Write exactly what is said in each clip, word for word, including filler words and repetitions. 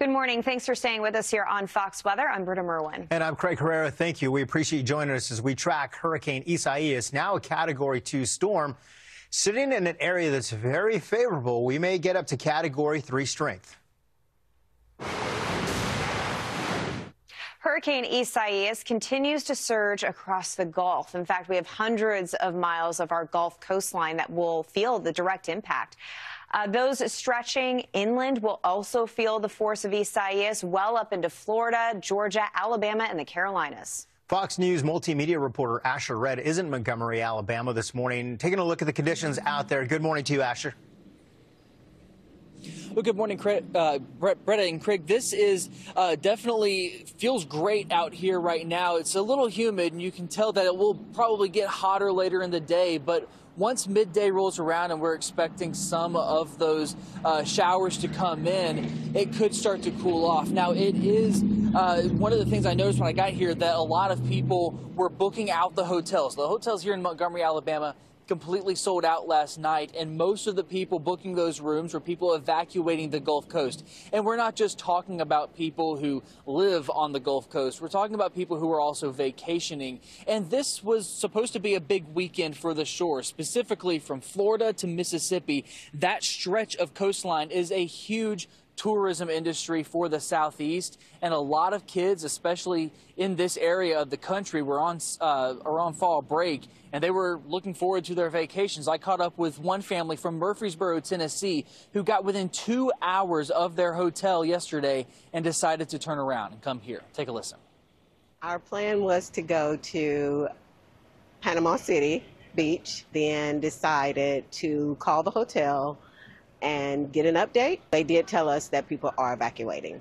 Good morning. Thanks for staying with us here on Fox Weather. I'm Britta Merwin. And I'm Craig Herrera. Thank you. We appreciate you joining us as we track Hurricane Isaias, now a Category two storm, sitting in an area that's very favorable. We may get up to Category three strength. Hurricane Isaias continues to surge across the Gulf. In fact, we have hundreds of miles of our Gulf coastline that will feel the direct impact. Uh, those stretching inland will also feel the force of Isaias well up into Florida, Georgia, Alabama, and the Carolinas. Fox News multimedia reporter Asher Redd is in Montgomery, Alabama this morning, taking a look at the conditions out there. Good morning to you, Asher. Well, good morning, uh, Brett, Brett and Craig. This is uh, definitely feels great out here right now. It's a little humid, and you can tell that it will probably get hotter later in the day. But once midday rolls around and we're expecting some of those uh, showers to come in, it could start to cool off. Now, it is uh, one of the things I noticed when I got here that a lot of people were booking out the hotels. The hotels here in Montgomery, Alabama, completely sold out last night, and most of the people booking those rooms were people evacuating the Gulf Coast. And we're not just talking about people who live on the Gulf Coast. We're talking about people who are also vacationing. And this was supposed to be a big weekend for the shore, specifically from Florida to Mississippi. That stretch of coastline is a huge tourism industry for the Southeast, and a lot of kids, especially in this area of the country, were on uh, are on fall break, and they were looking forward to their vacations. I caught up with one family from Murfreesboro, Tennessee, who got within two hours of their hotel yesterday and decided to turn around and come here. Take a listen. Our plan was to go to Panama City Beach, then decided to call the hotel and get an update. They did tell us that people are evacuating.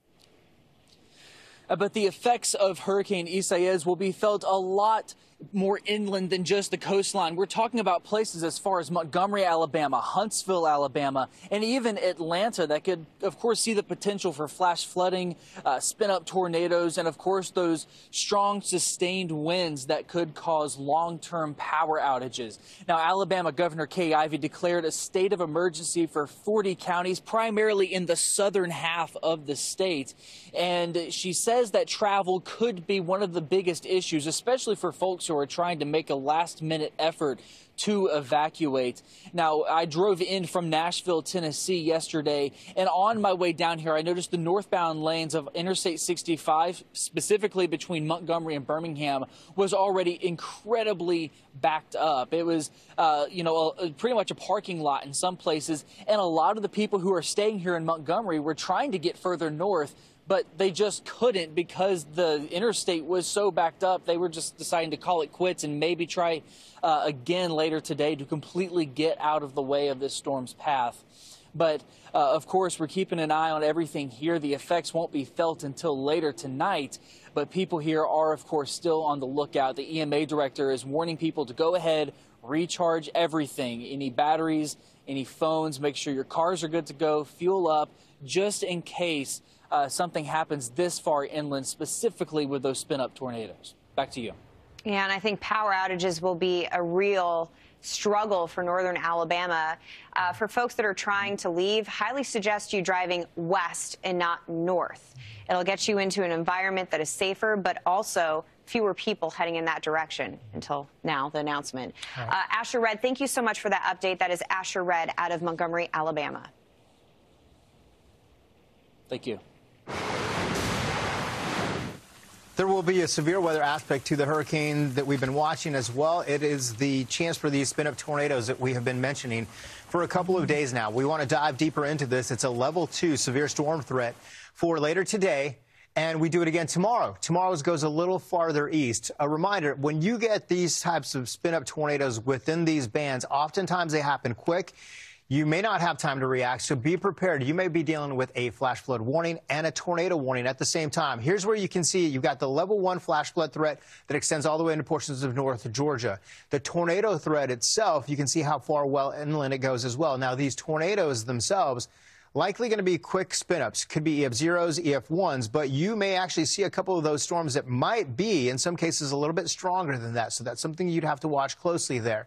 Uh, but the effects of Hurricane Isaias will be felt a lot more inland than just the coastline. We're talking about places as far as Montgomery, Alabama, Huntsville, Alabama, and even Atlanta that could, of course, see the potential for flash flooding, uh, spin-up tornadoes, and, of course, those strong, sustained winds that could cause long-term power outages. Now, Alabama Governor Kay Ivey declared a state of emergency for forty counties, primarily in the southern half of the state. And she says that travel could be one of the biggest issues, especially for folks who are trying to make a last-minute effort to evacuate. Now, I drove in from Nashville, Tennessee yesterday, and on my way down here, I noticed the northbound lanes of Interstate sixty-five, specifically between Montgomery and Birmingham, was already incredibly backed up. It was, uh, you know, a, a, pretty much a parking lot in some places, and a lot of the people who are staying here in Montgomery were trying to get further north, but they just couldn't because the interstate was so backed up. They were just deciding to call it quits and maybe try uh, again later today to completely get out of the way of this storm's path. But, uh, of course, we're keeping an eye on everything here. The effects won't be felt until later tonight, but people here are, of course, still on the lookout. The E M A director is warning people to go ahead, recharge everything, any batteries, any phones, make sure your cars are good to go, fuel up, just in case Uh, something happens this far inland, specifically with those spin-up tornadoes. Back to you. Yeah, and I think power outages will be a real struggle for northern Alabama. Uh, for folks that are trying to leave, highly suggest you driving west and not north. It'll get you into an environment that is safer, but also fewer people heading in that direction until now, the announcement. Right. Uh, Asher Redd, thank you so much for that update. That is Asher Redd out of Montgomery, Alabama. Thank you. There will be a severe weather aspect to the hurricane that we've been watching as well. It is the chance for these spin-up tornadoes that we have been mentioning for a couple of days now. We want to dive deeper into this. It's a level two severe storm threat for later today, and we do it again tomorrow. Tomorrow's goes a little farther east. A reminder, when you get these types of spin-up tornadoes within these bands, oftentimes they happen quick. You may not have time to react, so be prepared. You may be dealing with a flash flood warning and a tornado warning at the same time. Here's where you can see you've got the level one flash flood threat that extends all the way into portions of north Georgia. The tornado threat itself, you can see how far well inland it goes as well. Now, these tornadoes themselves, likely going to be quick spin-ups. Could be E F zeros, E F ones, but you may actually see a couple of those storms that might be, in some cases, a little bit stronger than that. So that's something you'd have to watch closely there.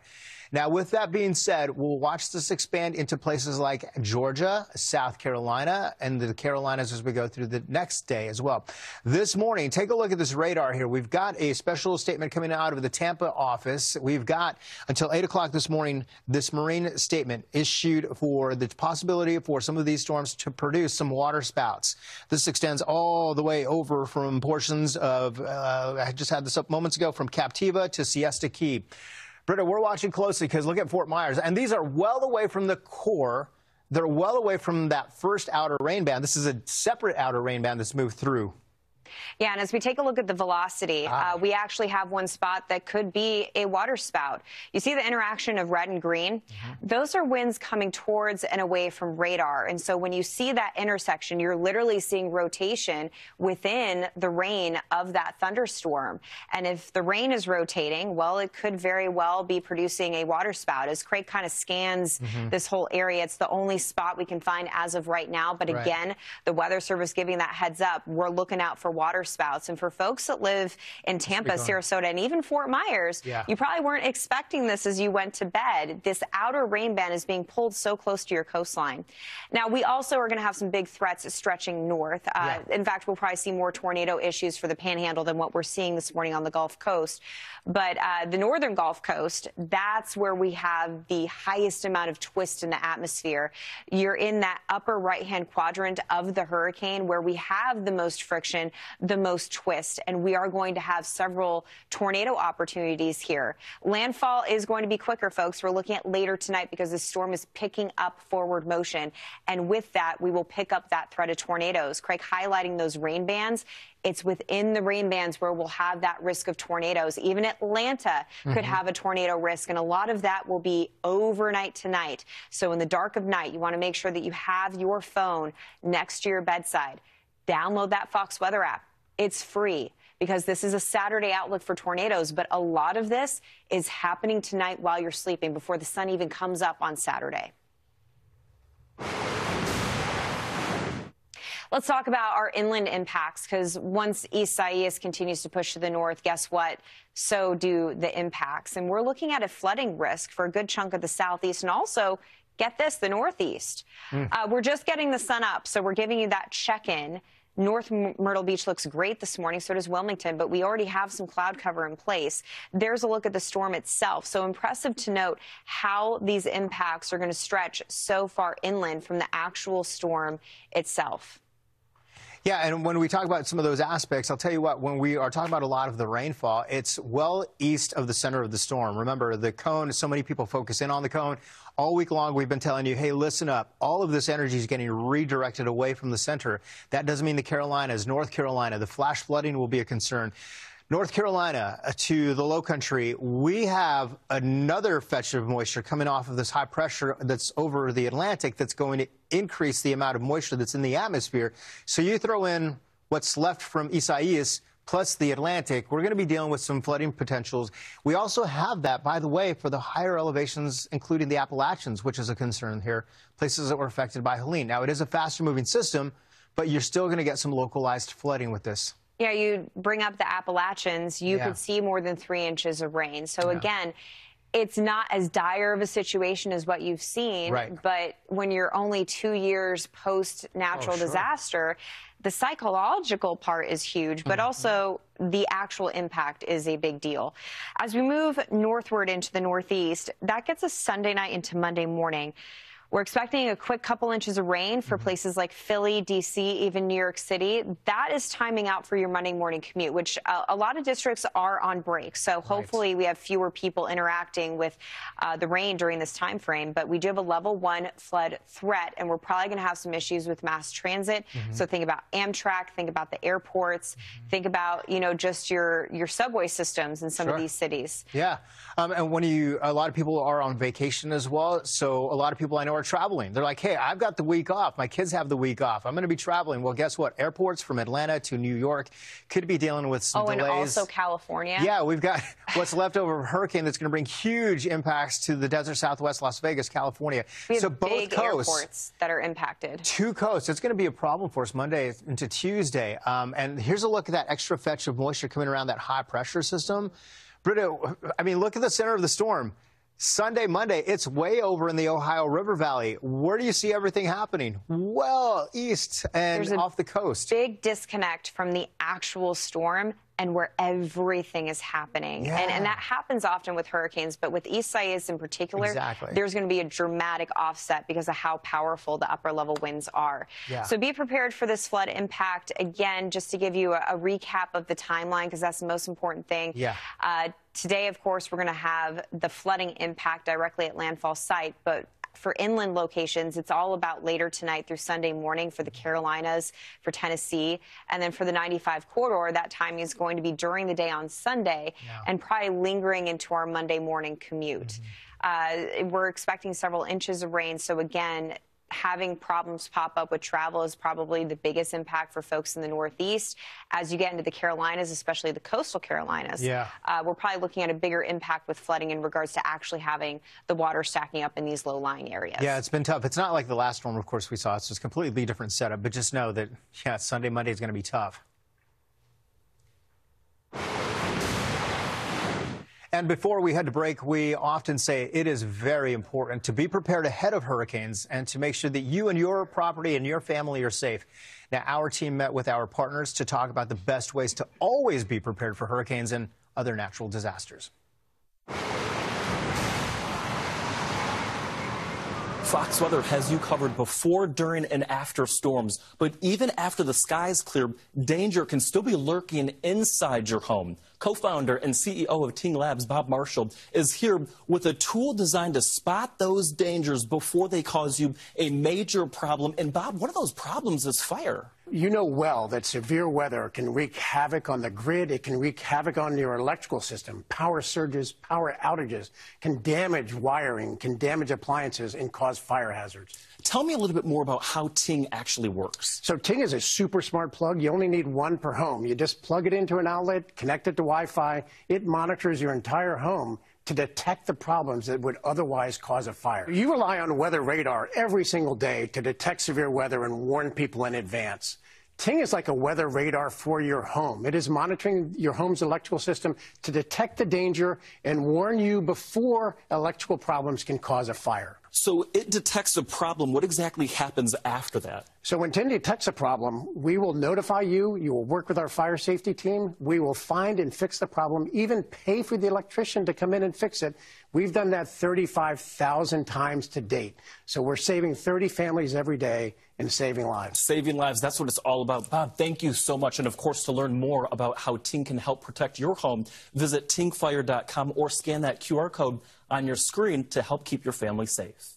Now, with that being said, we'll watch this expand into places like Georgia, South Carolina, and the Carolinas as we go through the next day as well. This morning, take a look at this radar here. We've got a special statement coming out of the Tampa office. We've got until eight o'clock this morning this marine statement issued for the possibility for some of these storms to produce some water spouts. This extends all the way over from portions of, uh, I just had this up moments ago, from Captiva to Siesta Key. Britta, we're watching closely because look at Fort Myers, and these are well away from the core. They're well away from that first outer rain band. This is a separate outer rain band that's moved through. Yeah, and as we take a look at the velocity, ah. uh, we actually have one spot that could be a water spout. You see the interaction of red and green? Mm-hmm. Those are winds coming towards and away from radar. And so when you see that intersection, you're literally seeing rotation within the rain of that thunderstorm. And if the rain is rotating, well, it could very well be producing a water spout. As Craig kind of scans mm-hmm. this whole area, it's the only spot we can find as of right now. But right. again, the Weather Service giving that heads up, we're looking out for water spouts. And for folks that live in Tampa, Sarasota, and even Fort Myers, yeah. you probably weren't expecting this as you went to bed. This outer rain band is being pulled so close to your coastline. Now, we also are going to have some big threats stretching north. Uh, yeah. In fact, we'll probably see more tornado issues for the Panhandle than what we're seeing this morning on the Gulf Coast. But uh, the northern Gulf Coast, that's where we have the highest amount of twist in the atmosphere. You're in that upper right-hand quadrant of the hurricane where we have the most friction, the most twist, and we are going to have several tornado opportunities here. Landfall is going to be quicker, folks. We're looking at later tonight because the storm is picking up forward motion, and with that, we will pick up that threat of tornadoes. Craig highlighting those rain bands. It's within the rain bands where we'll have that risk of tornadoes. Even Atlanta could mm-hmm. have a tornado risk, and a lot of that will be overnight tonight. So in the dark of night, you want to make sure that you have your phone next to your bedside. Download that Fox Weather app. It's free because this is a Saturday outlook for tornadoes, but a lot of this is happening tonight while you're sleeping before the sun even comes up on Saturday. Let's talk about our inland impacts, because once Isaias continues to push to the north, guess what? So do the impacts. And we're looking at a flooding risk for a good chunk of the southeast and also, get this, the northeast. Mm. Uh, we're just getting the sun up, so we're giving you that check-in. North Myrtle Beach looks great this morning, so does Wilmington, but we already have some cloud cover in place. There's a look at the storm itself. So impressive to note how these impacts are going to stretch so far inland from the actual storm itself. Yeah, and when we talk about some of those aspects, I'll tell you what, when we are talking about a lot of the rainfall, it's well east of the center of the storm. Remember, the cone, so many people focus in on the cone. All week long, we've been telling you, hey, listen up. All of this energy is getting redirected away from the center. That doesn't mean the Carolinas, North Carolina, the flash flooding will be a concern. North Carolina to the low country, we have another fetch of moisture coming off of this high pressure that's over the Atlantic that's going to increase the amount of moisture that's in the atmosphere. So you throw in what's left from Isaias plus the Atlantic, we're going to be dealing with some flooding potentials. We also have that, by the way, for the higher elevations, including the Appalachians, which is a concern here, places that were affected by Helene. Now, it is a faster moving system, but you're still going to get some localized flooding with this. Yeah, you bring up the Appalachians, you yeah. could see more than three inches of rain. So yeah. again, it's not as dire of a situation as what you've seen, right. but when you're only two years post-natural oh, sure. disaster, the psychological part is huge, but mm-hmm. also the actual impact is a big deal. As we move northward into the northeast, that gets us Sunday night into Monday morning. We're expecting a quick couple inches of rain for places like Philly, D C, even New York City. That is timing out for your Monday morning commute, which uh, a lot of districts are on break. So hopefully right. we have fewer people interacting with uh, the rain during this time frame. But we do have a level one flood threat, and we're probably going to have some issues with mass transit. Mm-hmm. So think about Amtrak, think about the airports, mm-hmm. think about, you know, just your, your subway systems in some sure. of these cities. Yeah. Um, and when you, a lot of people are on vacation as well. So a lot of people I know are traveling. They're like, hey, I've got the week off. My kids have the week off. I'm going to be traveling. Well, guess what? Airports from Atlanta to New York could be dealing with some oh, delays. Oh, and also California. Yeah, we've got what's left over of a hurricane that's going to bring huge impacts to the desert Southwest, Las Vegas, California. We have so both big coasts, airports that are impacted. Two coasts. It's going to be a problem for us Monday into Tuesday. Um, and here's a look at that extra fetch of moisture coming around that high pressure system. Britta, I mean, look at the center of the storm. Sunday, Monday, it's way over in the Ohio River Valley. Where do you see everything happening? Well, east and off the coast. Big disconnect from the actual storm and where everything is happening. Yeah. And, and that happens often with hurricanes, but with Isaias in particular, exactly. there's going to be a dramatic offset because of how powerful the upper level winds are. Yeah. So be prepared for this flood impact. Again, just to give you a, a recap of the timeline, because that's the most important thing. Yeah. Uh, today, of course, we're going to have the flooding impact directly at landfall site, but for inland locations, it's all about later tonight through Sunday morning for the Carolinas, for Tennessee, and then for the ninety-five corridor, that timing is going to be during the day on Sunday yeah. and probably lingering into our Monday morning commute. Mm-hmm. uh, we're expecting several inches of rain, so again, having problems pop up with travel is probably the biggest impact for folks in the Northeast. As you get into the Carolinas, especially the coastal Carolinas, yeah. uh, we're probably looking at a bigger impact with flooding in regards to actually having the water stacking up in these low-lying areas. Yeah, it's been tough. It's not like the last storm, of course, we saw. It's just a completely different setup. But just know that, yeah, Sunday, Monday is going to be tough. And before we head to break, we often say it is very important to be prepared ahead of hurricanes and to make sure that you and your property and your family are safe. Now, our team met with our partners to talk about the best ways to always be prepared for hurricanes and other natural disasters. Fox Weather has you covered before, during, and after storms. But even after the skies clear, danger can still be lurking inside your home. Co-founder and C E O of Ting Labs, Bob Marshall, is here with a tool designed to spot those dangers before they cause you a major problem. And Bob, one of those problems is fire. You know well that severe weather can wreak havoc on the grid. It can wreak havoc on your electrical system. Power surges, power outages can damage wiring, can damage appliances, and cause fire hazards. Tell me a little bit more about how Ting actually works. So Ting is a super smart plug. You only need one per home. You just plug it into an outlet, connect it to Wi-Fi. It monitors your entire home to detect the problems that would otherwise cause a fire. You rely on weather radar every single day to detect severe weather and warn people in advance. Ting is like a weather radar for your home. It is monitoring your home's electrical system to detect the danger and warn you before electrical problems can cause a fire. So it detects a problem. What exactly happens after that? So when Ting detects a problem, we will notify you. You will work with our fire safety team. We will find and fix the problem, even pay for the electrician to come in and fix it. We've done that thirty-five thousand times to date. So we're saving thirty families every day and saving lives. Saving lives, that's what it's all about. Bob, thank you so much. And of course, to learn more about how Ting can help protect your home, visit ting fire dot com or scan that Q R code on your screen to help keep your family safe.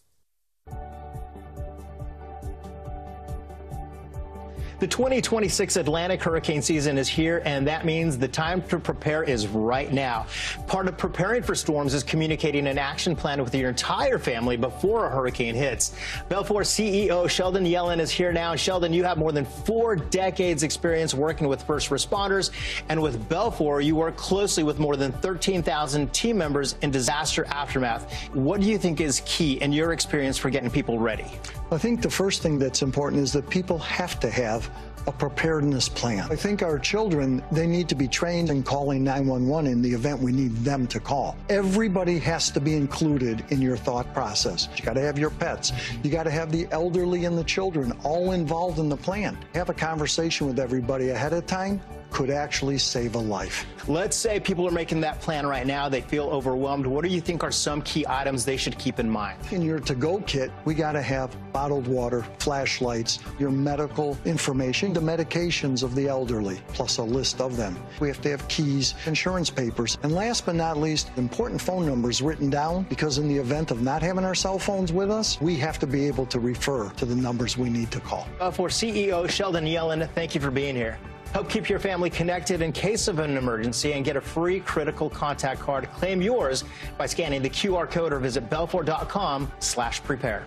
The twenty twenty-six Atlantic hurricane season is here, and that means the time to prepare is right now. Part of preparing for storms is communicating an action plan with your entire family before a hurricane hits. Belfor C E O Sheldon Yellen is here now. Sheldon, you have more than four decades experience working with first responders, and with Belfor, you work closely with more than thirteen thousand team members in disaster aftermath. What do you think is key in your experience for getting people ready? I think the first thing that's important is that people have to have a preparedness plan. I think our children, they need to be trained in calling nine one one in the event we need them to call. Everybody has to be included in your thought process. You got to have your pets. You got to have the elderly and the children all involved in the plan. Have a conversation with everybody ahead of time could actually save a life. Let's say people are making that plan right now. They feel overwhelmed. What do you think are some key items they should keep in mind? In your to-go kit, we got to have bottled water, flashlights, your medical information, the medications of the elderly, plus a list of them. We have to have keys, insurance papers, and last but not least, important phone numbers written down, because in the event of not having our cell phones with us, we have to be able to refer to the numbers we need to call. Uh, for C E O Sheldon Yellen, thank you for being here. Help keep your family connected in case of an emergency and get a free critical contact card. Claim yours by scanning the Q R code or visit belfor dot com slash prepare.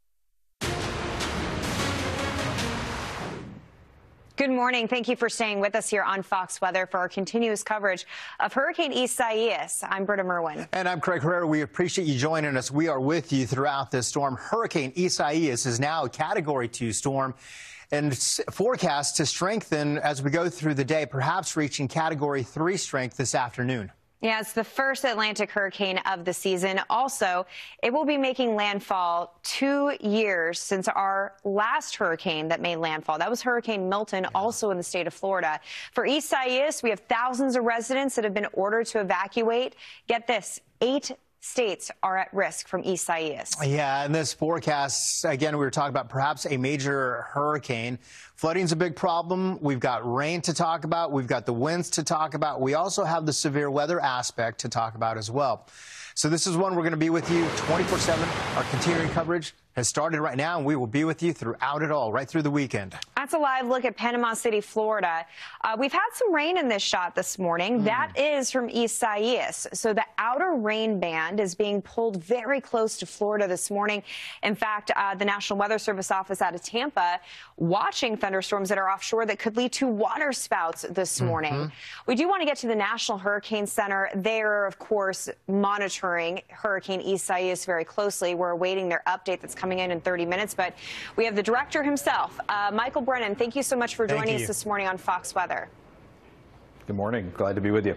Good morning. Thank you for staying with us here on Fox Weather for our continuous coverage of Hurricane Isaias. I'm Britta Merwin. And I'm Craig Herrera. We appreciate you joining us. We are with you throughout this storm. Hurricane Isaias is now a Category two storm and forecast to strengthen as we go through the day, perhaps reaching Category three strength this afternoon. Yeah, it's the first Atlantic hurricane of the season. Also, it will be making landfall two years since our last hurricane that made landfall. That was Hurricane Milton, also in the state of Florida. For Isaias, we have thousands of residents that have been ordered to evacuate. Get this, eight states are at risk from Isaias. Yeah, and this forecast, again, we were talking about perhaps a major hurricane. Flooding's a big problem. We've got rain to talk about. We've got the winds to talk about. We also have the severe weather aspect to talk about as well. So this is one we're going to be with you twenty-four seven. Our continuing coverage has started right now, and we will be with you throughout it all, right through the weekend. That's a live look at Panama City, Florida. Uh, we've had some rain in this shot this morning. Mm. That is from Isaias. So the outer rain band is being pulled very close to Florida this morning. In fact, uh, the National Weather Service office out of Tampa watching thunderstorms that are offshore that could lead to water spouts this morning. Mm-hmm. We do want to get to the National Hurricane Center. They are, of course, monitoring Hurricane Isaias very closely. We're awaiting their update that's coming in in thirty minutes, but we have the director himself, uh, Michael Brennan. Thank you so much for joining us this morning on Fox Weather. Good morning. Glad to be with you.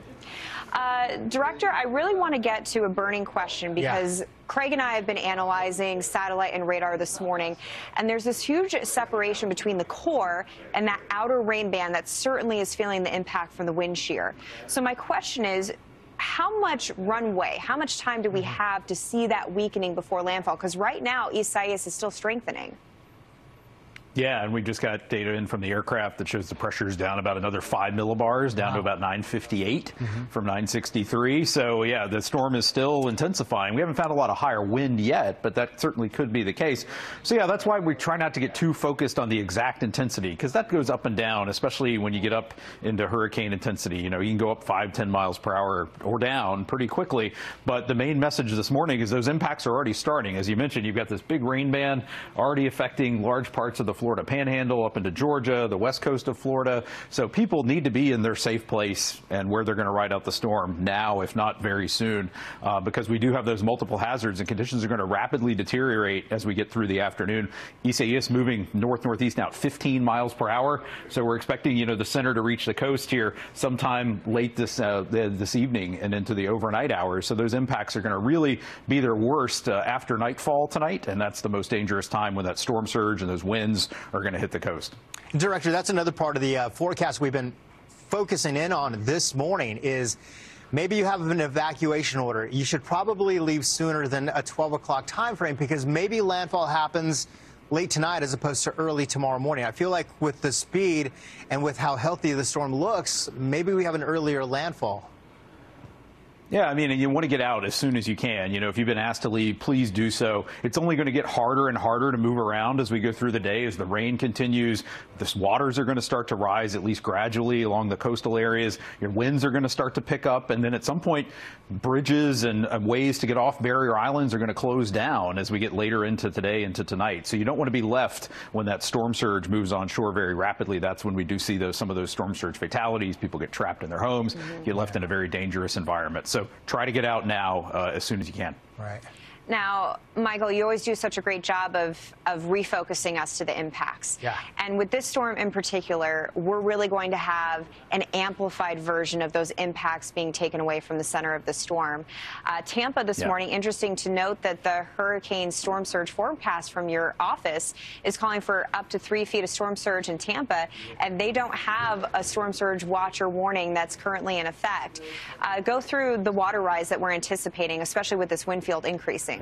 Uh, Director, I really want to get to a burning question because yeah. Craig and I have been analyzing satellite and radar this morning, and there's this huge separation between the core and that outer rain band that certainly is feeling the impact from the wind shear. So my question is, how much runway, how much time do we have to see that weakening before landfall? Because right now, Isaias is still strengthening. Yeah, and we just got data in from the aircraft that shows the pressure is down about another five millibars, down wow. to about nine fifty-eight mm-hmm. from nine sixty-three. So, yeah, the storm is still intensifying. We haven't found a lot of higher wind yet, but that certainly could be the case. So, yeah, that's why we try not to get too focused on the exact intensity, because that goes up and down, especially when you get up into hurricane intensity. You know, you can go up five, ten miles per hour or down pretty quickly. But the main message this morning is those impacts are already starting. As you mentioned, you've got this big rain band already affecting large parts of the Florida Panhandle up into Georgia, the west coast of Florida. So people need to be in their safe place and where they're going to ride out the storm now, if not very soon, uh, because we do have those multiple hazards and conditions are going to rapidly deteriorate as we get through the afternoon. Isaias moving north-northeast now at fifteen miles per hour. So we're expecting, you know, the center to reach the coast here sometime late this uh, this evening and into the overnight hours. So those impacts are going to really be their worst uh, after nightfall tonight, and that's the most dangerous time when that storm surge and those winds are going to hit the coast. Director, that's another part of the uh, forecast we've been focusing in on this morning is maybe you have an evacuation order. You should probably leave sooner than a twelve o'clock time frame because maybe landfall happens late tonight as opposed to early tomorrow morning. I feel like with the speed and with how healthy the storm looks, maybe we have an earlier landfall. Yeah, I mean, you want to get out as soon as you can. You know, if you've been asked to leave, please do so. It's only going to get harder and harder to move around as we go through the day, as the rain continues. The waters are going to start to rise, at least gradually, along the coastal areas. Your winds are going to start to pick up. And then at some point, bridges and uh, ways to get off barrier islands are going to close down as we get later into today, into tonight. So you don't want to be left when that storm surge moves on shore very rapidly. That's when we do see those some of those storm surge fatalities. People get trapped in their homes, mm-hmm. get left in a very dangerous environment. So try to get out now uh, as soon as you can. Right. Now, Michael, you always do such a great job of, of refocusing us to the impacts. Yeah. And with this storm in particular, we're really going to have an amplified version of those impacts being taken away from the center of the storm. Uh, Tampa this yeah. morning, interesting to note that the hurricane storm surge forecast from your office is calling for up to three feet of storm surge in Tampa, and they don't have a storm surge watch or warning that's currently in effect. Uh, go through the water rise that we're anticipating, especially with this wind field increasing.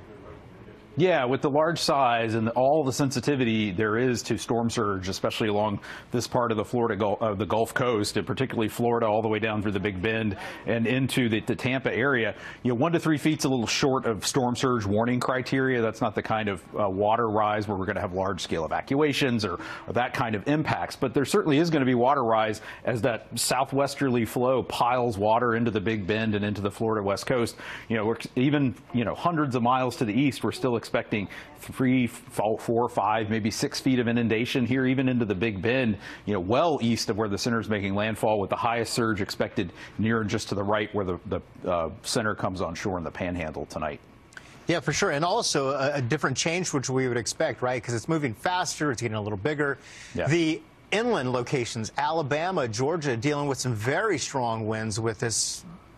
Yeah, with the large size and all the sensitivity there is to storm surge, especially along this part of the Florida Gulf, uh, the Gulf Coast, and particularly Florida all the way down through the Big Bend and into the, the Tampa area, you know, one to three feet's a little short of storm surge warning criteria. That's not the kind of uh, water rise where we're going to have large scale evacuations or, or that kind of impacts. But there certainly is going to be water rise as that southwesterly flow piles water into the Big Bend and into the Florida West Coast. You know, we're even, you know, hundreds of miles to the east, we're still expecting three, four, five, maybe six feet of inundation here, even into the Big Bend, you know, well east of where the center is making landfall, with the highest surge expected near and just to the right where the, the uh, center comes on shore in the Panhandle tonight. Yeah, for sure. And also a, a different change, which we would expect, right? Because it's moving faster, it's getting a little bigger. Yeah. The inland locations, Alabama, Georgia, dealing with some very strong winds with this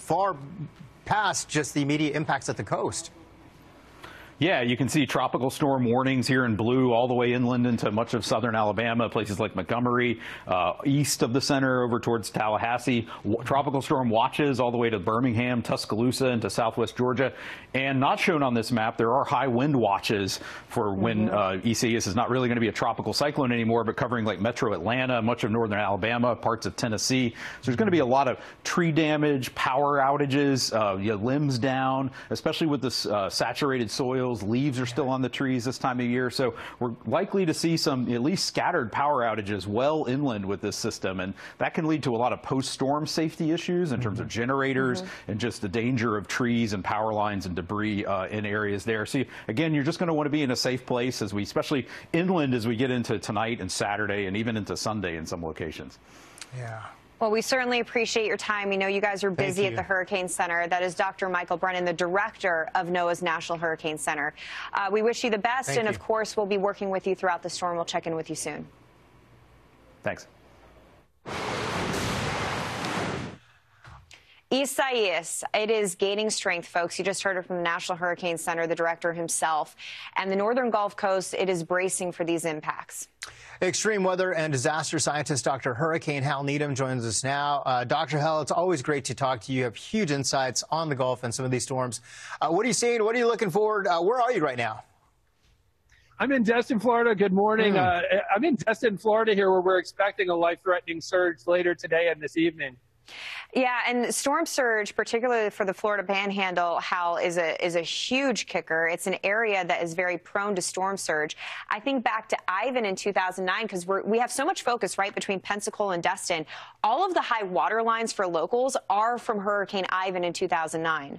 far past just the immediate impacts at the coast. Yeah, you can see tropical storm warnings here in blue all the way inland into much of southern Alabama, places like Montgomery, uh, east of the center over towards Tallahassee. W tropical storm watches all the way to Birmingham, Tuscaloosa, into southwest Georgia. And not shown on this map, there are high wind watches for when uh, Isaias is not really going to be a tropical cyclone anymore, but covering like metro Atlanta, much of northern Alabama, parts of Tennessee. So there's going to be a lot of tree damage, power outages, uh, you know, limbs down, especially with this uh, saturated soil. Leaves are still on the trees this time of year, so we're likely to see some at least scattered power outages well inland with this system, and that can lead to a lot of post-storm safety issues in terms of generators mm-hmm. and just the danger of trees and power lines and debris uh, in areas there. So again, you're just going to want to be in a safe place, as we, especially inland, as we get into tonight and Saturday and even into Sunday in some locations. Yeah. Well, we certainly appreciate your time. We know you guys are busy at the Hurricane Center. That is Doctor Michael Brennan, the director of NOAA's National Hurricane Center. Uh, we wish you the best, Thank and you. of course, we'll be working with you throughout the storm. We'll check in with you soon. Thanks. Isaias, it is gaining strength, folks. You just heard it from the National Hurricane Center, the director himself. And the northern Gulf Coast, it is bracing for these impacts. Extreme weather and disaster scientist Doctor Hurricane Hal Needham joins us now. Uh, Doctor Hal, it's always great to talk to you. You have huge insights on the Gulf and some of these storms. Uh, what are you seeing? What are you looking forward? Uh, where are you right now? I'm in Destin, Florida. Good morning. Mm. Uh, I'm in Destin, Florida here, where we're expecting a life-threatening surge later today and this evening. Yeah, and storm surge, particularly for the Florida Panhandle, Hal, is a is a huge kicker. It's an area that is very prone to storm surge. I think back to Ivan in two thousand nine, because we're we have so much focus right between Pensacola and Destin. All of the high water lines for locals are from Hurricane Ivan in two thousand nine.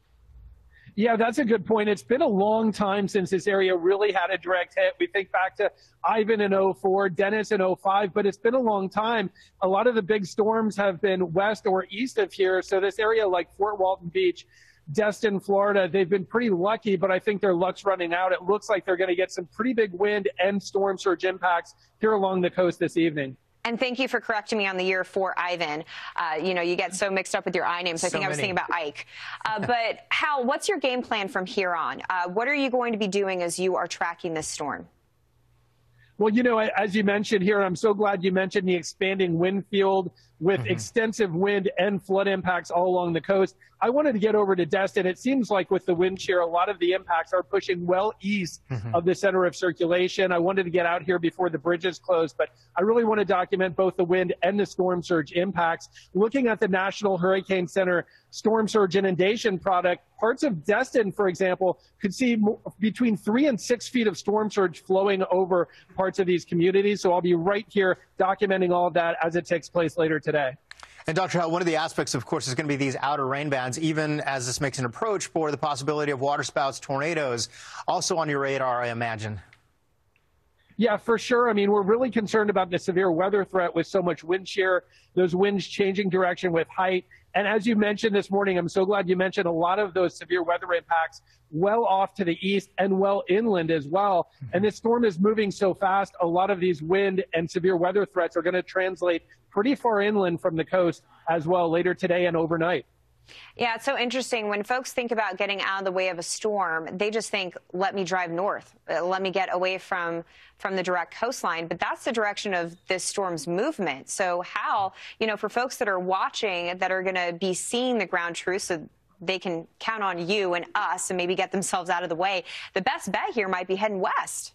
Yeah, that's a good point. It's been a long time since this area really had a direct hit. We think back to Ivan in oh four, Dennis in oh five, but it's been a long time. A lot of the big storms have been west or east of here. So this area like Fort Walton Beach, Destin, Florida, they've been pretty lucky, but I think their luck's running out. It looks like they're going to get some pretty big wind and storm surge impacts here along the coast this evening. And thank you for correcting me on the year for Ivan. Uh, you know, you get so mixed up with your I names. I so think many. I was thinking about Ike. Uh, but Hal, what's your game plan from here on? Uh, what are you going to be doing as you are tracking this storm? Well, you know, as you mentioned here, I'm so glad you mentioned the expanding wind field with mm-hmm. extensive wind and flood impacts all along the coast. I wanted to get over to Destin. It seems like with the wind shear, a lot of the impacts are pushing well east mm-hmm. of the center of circulation. I wanted to get out here before the bridges closed, but I really want to document both the wind and the storm surge impacts. Looking at the National Hurricane Center storm surge inundation product, parts of Destin, for example, could see between three and six feet of storm surge flowing over parts of these communities. So I'll be right here documenting all of that as it takes place later today. And Doctor Hal, one of the aspects, of course, is going to be these outer rain bands, even as this makes an approach for the possibility of waterspouts, tornadoes, also on your radar, I imagine. Yeah, for sure. I mean, we're really concerned about the severe weather threat with so much wind shear, those winds changing direction with height. And as you mentioned this morning, I'm so glad you mentioned a lot of those severe weather impacts well off to the east and well inland as well. And this storm is moving so fast, a lot of these wind and severe weather threats are going to translate pretty far inland from the coast as well later today and overnight. Yeah, it's so interesting. When folks think about getting out of the way of a storm, they just think, let me drive north, let me get away from from the direct coastline. But that's the direction of this storm's movement. So how, you know, for folks that are watching, that are going to be seeing the ground truth, so they can count on you and us and maybe get themselves out of the way, the best bet here might be heading west.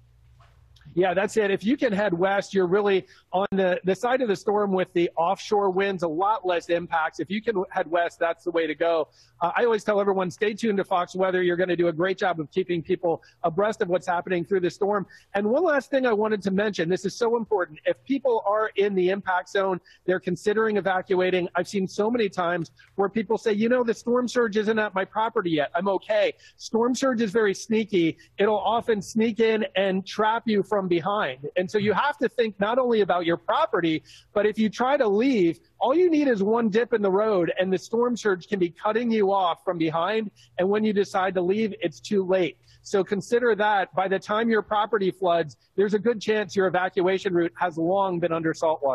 Yeah, that's it. If you can head west, you're really on the, the side of the storm with the offshore winds, a lot less impacts. If you can head west, that's the way to go. Uh, I always tell everyone, stay tuned to Fox Weather. You're going to do a great job of keeping people abreast of what's happening through the storm. And one last thing I wanted to mention, this is so important. If people are in the impact zone, they're considering evacuating. I've seen so many times where people say, you know, the storm surge isn't at my property yet. I'm okay. Storm surge is very sneaky. It'll often sneak in and trap you from behind. And so you have to think not only about your property, but if you try to leave, all you need is one dip in the road and the storm surge can be cutting you off from behind. And when you decide to leave, it's too late. So consider that by the time your property floods, there's a good chance your evacuation route has long been under salt water.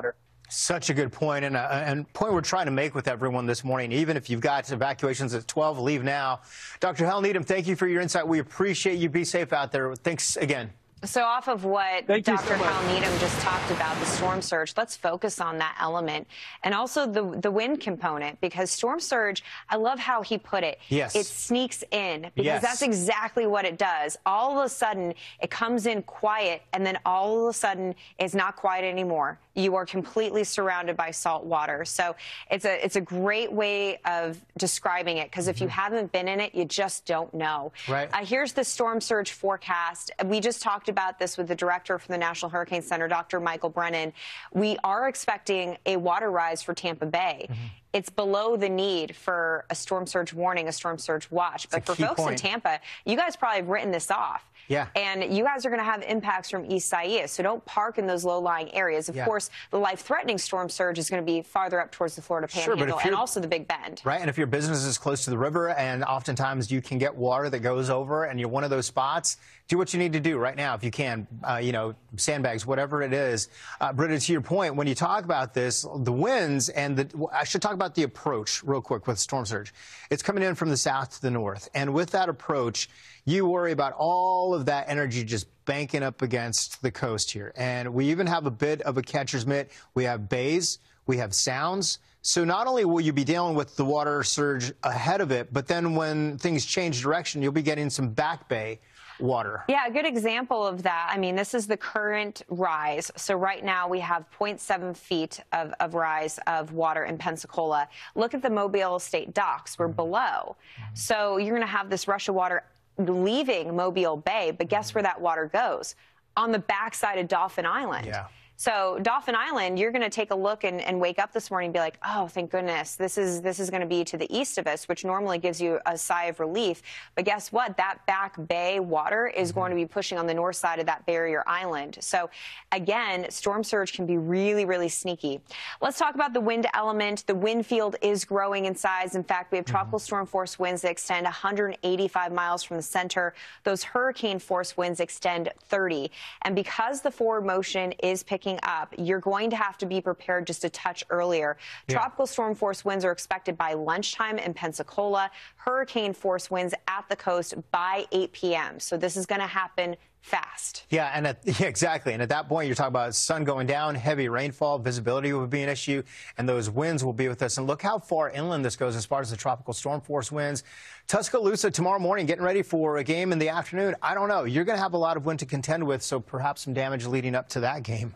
Such a good point, and a and point we're trying to make with everyone this morning. Even if you've got evacuations at twelve, leave now. Doctor Hal Needham, thank you for your insight. We appreciate you. Be safe out there. Thanks again. So off of what Thank you Doctor so much. Hal Needham just talked about, the storm surge, let's focus on that element. And also the, the wind component, because storm surge, I love how he put it. Yes. It sneaks in, because Yes. that's exactly what it does. All of a sudden, it comes in quiet, and then all of a sudden, it's not quiet anymore. You are completely surrounded by salt water. So it's a it's a great way of describing it, because if you haven't been in it, you just don't know. Right. Uh, here's the storm surge forecast. We just talked about this with the director from the National Hurricane Center, Doctor Michael Brennan. We are expecting a water rise for Tampa Bay. Mm-hmm. It's below the need for a storm surge warning, a storm surge watch. But for folks point. in Tampa, you guys probably have written this off. Yeah. And you guys are going to have impacts from Isaias, so don't park in those low-lying areas. Of yeah. course, the life-threatening storm surge is going to be farther up towards the Florida Panhandle, sure, and also the Big Bend. Right, and if your business is close to the river, and oftentimes you can get water that goes over, and you're one of those spots, do what you need to do right now if you can. Uh, you know, sandbags, whatever it is. Uh, Britta, to your point, when you talk about this, the winds and the, I should talk about the approach real quick with storm surge. It's coming in from the south to the north, and with that approach, you worry about all of that energy just banking up against the coast here. And we even have a bit of a catcher's mitt. We have bays, we have sounds. So not only will you be dealing with the water surge ahead of it, but then when things change direction, you'll be getting some back bay water. Yeah, a good example of that. I mean, this is the current rise. So right now we have zero point seven feet of, of rise of water in Pensacola. Look at the Mobile State docks. We're mm-hmm. below. Mm-hmm. So you're going to have this rush of water leaving Mobile Bay, but guess where that water goes? On the backside of Dauphin Island. Yeah. So Dauphin Island, you're going to take a look and, and wake up this morning and be like, oh, thank goodness, this is this is going to be to the east of us, which normally gives you a sigh of relief. But guess what? That back bay water is mm-hmm. going to be pushing on the north side of that barrier island. So again, storm surge can be really, really sneaky. Let's talk about the wind element. The wind field is growing in size. In fact, we have tropical mm-hmm. storm force winds that extend one hundred eighty-five miles from the center. Those hurricane force winds extend thirty. And because the forward motion is picking up, you're going to have to be prepared just a touch earlier. Yeah. Tropical storm force winds are expected by lunchtime in Pensacola. Hurricane force winds at the coast by eight p m So this is going to happen fast. Yeah, and at, yeah, exactly. And at that point, you're talking about sun going down, heavy rainfall, visibility will be an issue, and those winds will be with us. And look how far inland this goes as far as the tropical storm force winds. Tuscaloosa tomorrow morning, getting ready for a game in the afternoon. I don't know. You're going to have a lot of wind to contend with, so perhaps some damage leading up to that game.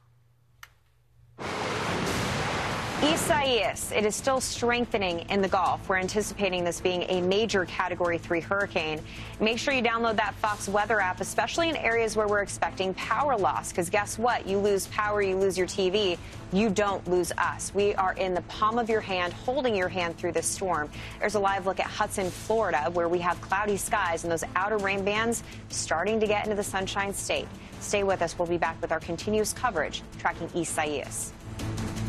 Isaias, it is still strengthening in the Gulf. We're anticipating this being a major Category three hurricane. Make sure you download that Fox Weather app, especially in areas where we're expecting power loss, because guess what? You lose power, you lose your T V. You don't lose us. We are in the palm of your hand, holding your hand through this storm. There's a live look at Hudson, Florida, where we have cloudy skies and those outer rain bands starting to get into the Sunshine State. Stay with us. We'll be back with our continuous coverage tracking Isaias.